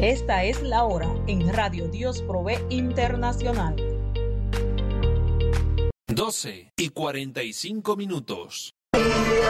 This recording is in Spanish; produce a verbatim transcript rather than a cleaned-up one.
Esta es la hora en Radio Dios Provee Internacional. doce y cuarenta y cinco minutos.